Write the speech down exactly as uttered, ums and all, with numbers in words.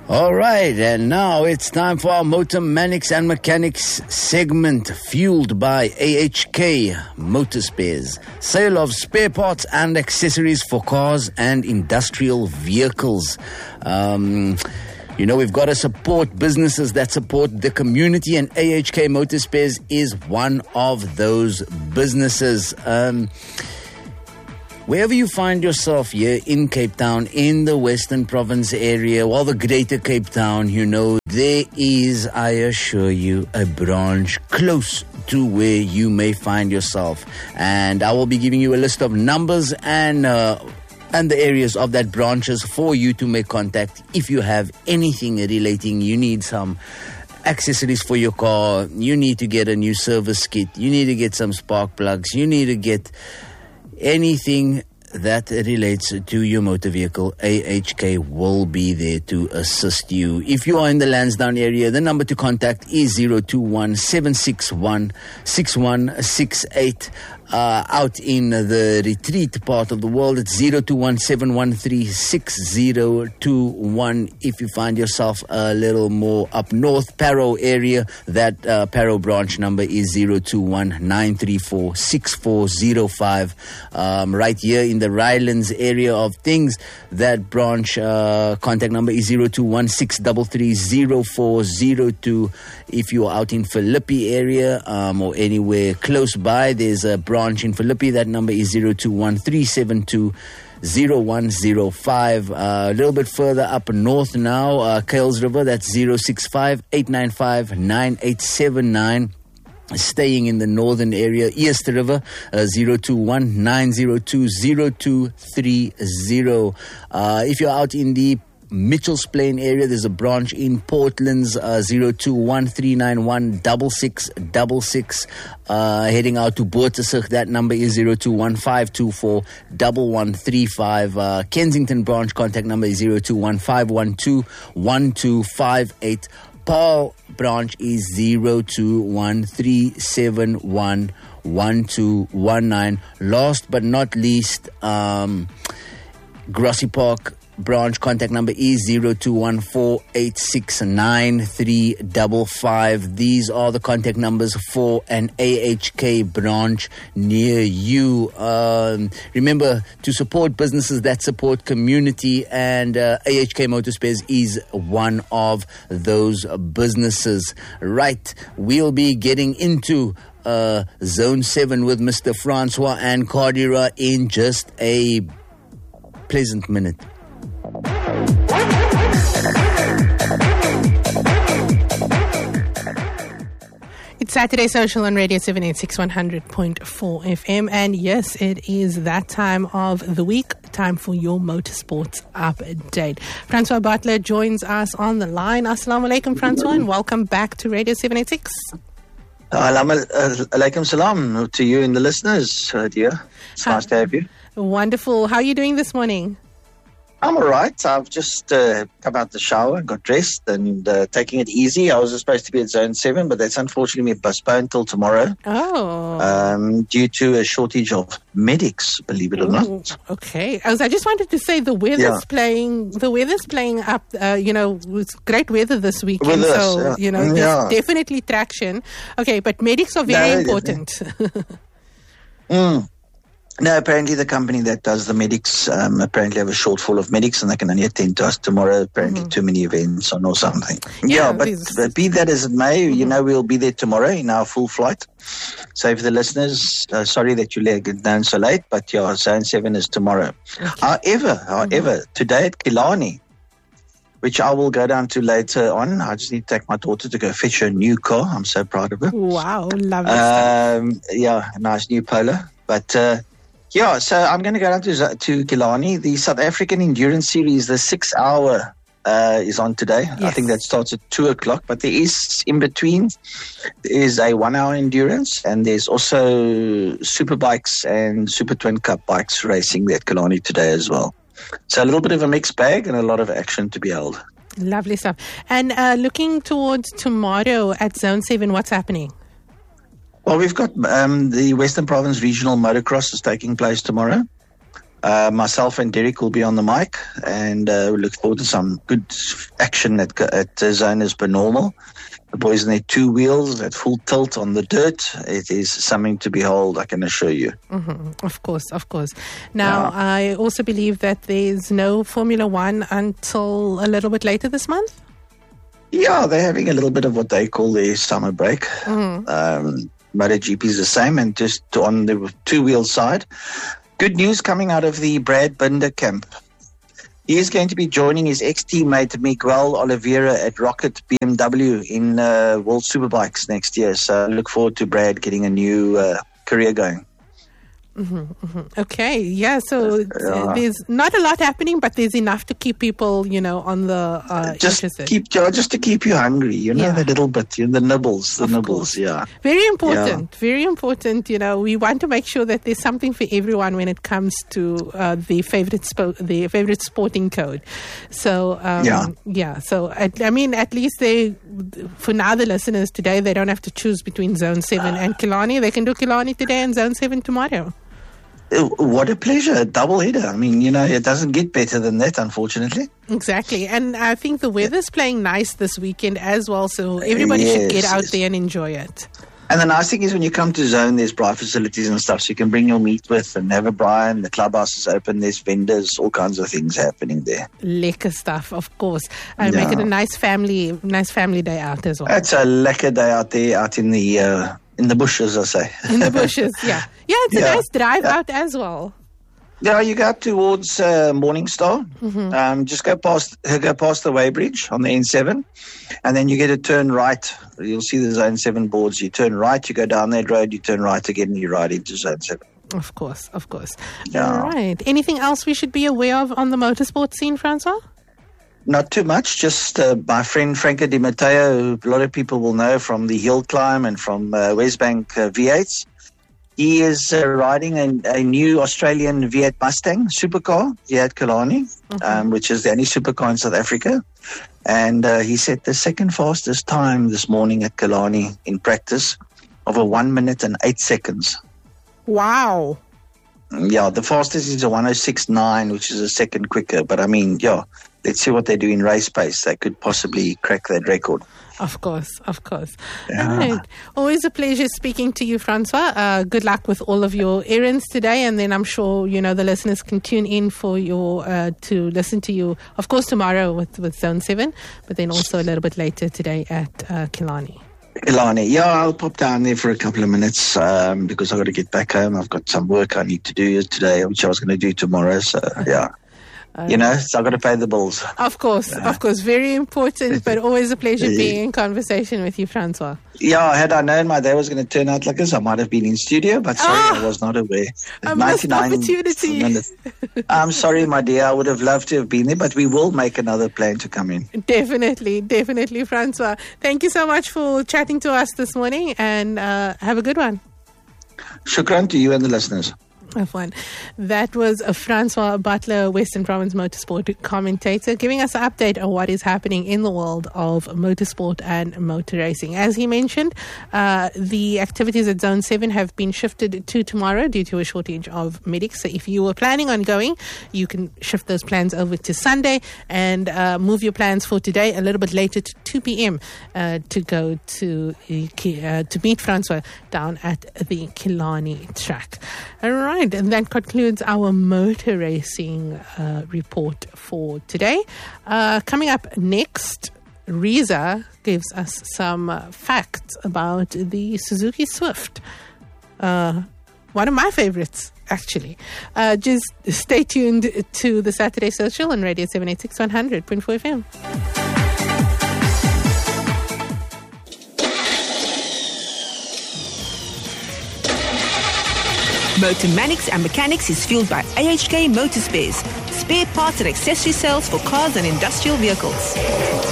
All right, and now it's time for our Motor Mechanics and Mechanics segment, fueled by A H K Motor Spares. Sale of spare parts and accessories for cars and industrial vehicles. Um... You know, we've got to support businesses that support the community, and A H K Motor Spares is one of those businesses. Um, wherever you find yourself here in Cape Town, in the Western Province area, or the Greater Cape Town, you know, there is, I assure you, a branch close to where you may find yourself. And I will be giving you a list of numbers and uh, and the areas of that branches for you to make contact if you have anything relating. You need some accessories for your car, you need to get a new service kit, you need to get some spark plugs, you need to get anything that relates to your motor vehicle. A H K will be there to assist you. If you are in the Lansdowne area, the number to contact is zero two one, seven six one, six one six eight. Uh, out in the retreat part of the world, it's zero two one, seven one three, six zero two one. If you find yourself a little more up north, Parow area, that uh, Parow branch number is zero two one, nine three four, six four zero five. Um, right here in the Rylands area of things, that branch uh, contact number is zero two one, six three three, zero four zero two. If you are out in Philippi area um, or anywhere close by, there's a branch in Philippi. That number is zero two one, three seven two, zero one zero five. Uh, a little bit further up north now, uh, Kales River, that's zero six five, eight nine five, nine eight seven nine. Staying in the northern area, East River, uh, zero two one, nine zero two, zero two three zero. Uh, if you're out in the Mitchell's Plain area, there's a branch in Portland's uh, zero two one, three nine one, six six six six. Uh, heading out to Boortesig, that number is zero two one, five two four, one one three five. Uh, Kensington branch contact number is zero two one, five one two, one two five eight. Paul branch is zero two one, three seven one, one two one nine. Last but not least, um, Grassy Park branch contact number is zero two one, four eight six, nine three five five. These are the contact numbers for an A H K branch near you. Um, remember to support businesses that support community, and uh, A H K Motor Spares is one of those businesses. Right, we'll be getting into uh, Zone seven with Mister Francois and Cardira in just a pleasant minute. It's Saturday Social on Radio seven eighty-six, one hundred point four F M. And yes, it is that time of the week, time for your motorsports update. Francois Butler joins us on the line. Assalamu alaikum, Francois, and welcome back to Radio seven eighty-six. Alaikum salam to you and the listeners, uh, dear. It's nice to have you. Wonderful. How are you doing this morning? I'm all right. I've just uh, come out the shower, got dressed, and uh, taking it easy. I was supposed to be at Zone seven, but that's unfortunately been postponed till tomorrow. Oh. Um, due to a shortage of medics, believe it or Ooh, not. Okay. I, was, I just wanted to say the weather's yeah. playing, the weather's playing up, uh, you know, it's great weather this weekend. With so, us, yeah. you know, there's yeah. definitely traction. Okay, but medics are very no, important. mm. No, apparently the company that does the medics um, apparently have a shortfall of medics, and they can only attend to us tomorrow. Apparently mm-hmm. too many events on or something. Yeah, yeah but, but be that as it may, mm-hmm. you know, we'll be there tomorrow in our full flight. So for the listeners, uh, sorry that you get down so late, but yeah, Zone seven is tomorrow. Okay. However, however, mm-hmm. today at Killarney, which I will go down to later on. I just need to take my daughter to go fetch her new car. I'm so proud of her. Wow, lovely um, Yeah, nice new Polo. But... Uh, Yeah, so I'm going to go down to, to Killarney. The South African Endurance Series, the six hour uh, is on today. Yes. I think that starts at two o'clock, but there is in between, there is a one hour endurance, and there's also super bikes and super twin cup bikes racing at Killarney today as well. So a little bit of a mixed bag and a lot of action to be held. Lovely stuff. And uh, looking towards tomorrow at Zone seven, what's happening? Well, we've got um, the Western Province Regional Motocross is taking place tomorrow. Uh, myself and Derek will be on the mic, and uh, we look forward to some good action at, at uh, Zone as per normal. The boys in their two wheels at full tilt on the dirt. It is something to behold, I can assure you. Mm-hmm. Of course, of course. Now, yeah. I also believe that there's no Formula One until a little bit later this month? Yeah, they're having a little bit of what they call their summer break. Mm-hmm. Um, MotoGP is the same, and just on the two-wheel side. Good news coming out of the Brad Binder camp. He is going to be joining his ex-teammate Miguel Oliveira at Rocket B M W in uh, World Superbikes next year. So I look forward to Brad getting a new uh, career going. Mm-hmm, mm-hmm. Okay, yeah, so uh, there's not a lot happening, but there's enough to keep people, you know, on the uh, just interested. keep just to keep you hungry, you know, yeah. the little bit, you know, the nibbles, the of nibbles, course. yeah. Very important, yeah. very important. You know, we want to make sure that there's something for everyone when it comes to uh, the favorite spo- the favorite sporting code. So um, yeah, yeah. So at, I mean, at least they, for now, the listeners today, they don't have to choose between Zone Seven and Killarney. They can do Killarney today and Zone Seven tomorrow. What a pleasure, a double header. I mean, you know, it doesn't get better than that, unfortunately. Exactly. And I think the weather's playing nice this weekend as well, so everybody yes, should get out yes. there and enjoy it. And the nice thing is when you come to Zone, there's braai facilities and stuff, so you can bring your meat with and have a braai, and the clubhouse is open, there's vendors, all kinds of things happening there. Lekker stuff, of course. And yeah. make it a nice family, nice family day out as well. It's a lekker day out there, out in the... Uh, In the bushes, I say. In the bushes, yeah. Yeah, it's yeah. a nice drive yeah. out as well. Yeah, you go up towards uh, Morningstar. Mm-hmm. Um, just go past go past the Weybridge on the N seven, and then you get a turn right. You'll see the Zone seven boards. You turn right, you go down that road, you turn right again, and you ride into Zone seven. Of course, of course. Yeah. All right. Anything else we should be aware of on the motorsport scene, Francois? Not too much, just uh, my friend Franco Di Matteo, who a lot of people will know from the Hill Climb and from uh, Westbank uh, V eights. He is uh, riding a, a new Australian V eight Mustang supercar here at Killarney, mm-hmm. um, which is the only supercar in South Africa. And uh, he set the second fastest time this morning at Killarney in practice of a one minute and eight seconds. Wow. Yeah, the fastest is a one oh six point nine, which is a second quicker. But I mean, yeah, let's see what they do in race pace. They could possibly crack that record. Of course, of course. Yeah. All right. Always a pleasure speaking to you, Francois. Uh, good luck with all of your errands today, and then I'm sure you know the listeners can tune in for your uh, to listen to you, of course, tomorrow with, with Zone Seven, but then also a little bit later today at uh, Killarney. Killarney, yeah, I'll pop down there for a couple of minutes um, because I've got to get back home. I've got some work I need to do today, which I was going to do tomorrow. So, yeah. Uh, you know, so I've got to pay the bills. Of course, yeah. of course. Very important, but always a pleasure being in conversation with you, Francois. Yeah, had I known my day was going to turn out like this, I might have been in studio, but sorry, ah, I was not aware. A missed opportunity. Minutes. I'm sorry, my dear. I would have loved to have been there, but we will make another plan to come in. Definitely, definitely, Francois. Thank you so much for chatting to us this morning, and uh, have a good one. Shukran to you and the listeners. Fun. That was a Francois Butler, Western Province Motorsport commentator, giving us an update on what is happening in the world of motorsport and motor racing. As he mentioned, uh, the activities at Zone seven have been shifted to tomorrow due to a shortage of medics. So if you were planning on going, you can shift those plans over to Sunday and uh, move your plans for today a little bit later to two p.m. Uh, to go to uh, to meet Francois down at the Killarney track. All right. And that concludes our motor racing uh, report for today. Uh, coming up next, Riza gives us some uh, facts about the Suzuki Swift. Uh, one of my favorites, actually. Uh, just stay tuned to the Saturday Social on Radio seven eighty-six one hundred point four F M. Motor Mechanics and Mechanics is fueled by A H K Motor Spares, spare parts and accessory sales for cars and industrial vehicles.